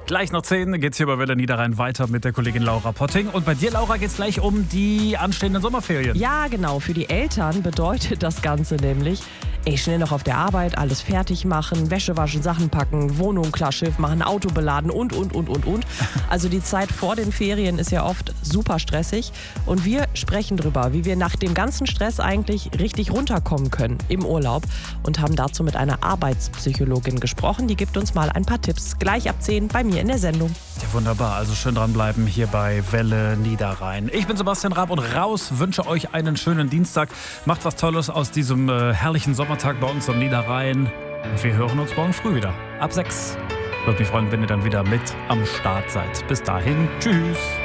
Gleich nach 10 geht's hier bei Welle Niederrhein weiter mit der Kollegin Laura Potting. Und bei dir, Laura, geht's gleich um die anstehenden Sommerferien. Ja, genau. Für die Eltern bedeutet das Ganze nämlich, schnell noch auf der Arbeit, alles fertig machen, Wäsche waschen, Sachen packen, Wohnung klar Schiff machen, Auto beladen und. Also die Zeit vor den Ferien ist ja oft super stressig. Und wir sprechen drüber, wie wir nach dem ganzen Stress eigentlich richtig runterkommen können im Urlaub. Und haben dazu mit einer Arbeitspsychologin gesprochen. Die gibt uns mal ein paar Tipps. Gleich ab 10 bei mir in der Sendung. Ja, wunderbar. Also schön dranbleiben hier bei Welle Niederrhein. Ich bin Sebastian Raab und raus wünsche euch einen schönen Dienstag. Macht was Tolles aus diesem herrlichen Sommertag bei uns am Niederrhein. Und wir hören uns morgen früh wieder. Ab 6. Würde mich freuen, wenn ihr dann wieder mit am Start seid. Bis dahin. Tschüss.